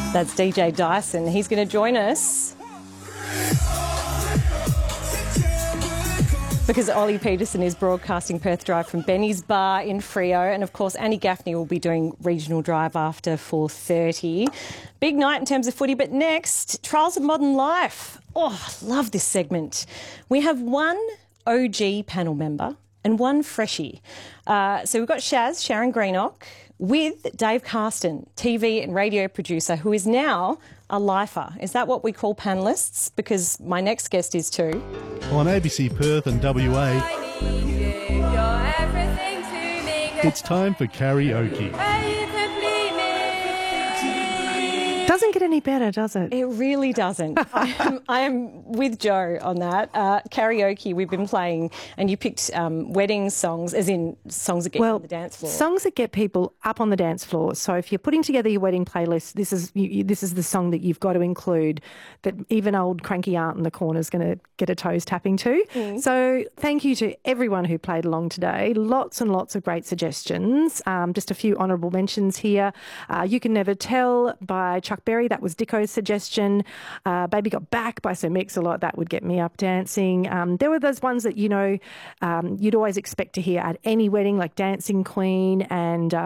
That's DJ Dyson. He's going to join us because Ollie Peterson is broadcasting Perth Drive from Benny's Bar in Freo. And, of course, Annie Gaffney will be doing Regional Drive after 4:30. Big night in terms of footy. But next, Trials of Modern Life. Oh, I love this segment. We have one OG panel member and one freshie. So we've got Sharon Greenock with Dave Carston, TV and radio producer, who is now a lifer. Is that what we call panellists? Because my next guest is too. On ABC Perth and WA, it's time for karaoke. Doesn't get any better, does it? It really doesn't. I am with Joe on that. Karaoke we've been playing, and you picked wedding songs, as in songs that get you on the dance floor. Songs that get people up on the dance floor. So if you're putting together your wedding playlist, this is the song that you've got to include, that even old cranky aunt in the corner is going to get a toes tapping to. So thank you to everyone who played along today. Lots and lots of great suggestions. Just a few honourable mentions here. You Can Never Tell by Chuck Berry. That was Dicko's suggestion. Baby Got Back by Sir Mix-a-Lot. That would get me up dancing. There were those ones that, you'd always expect to hear at any wedding, like Dancing Queen and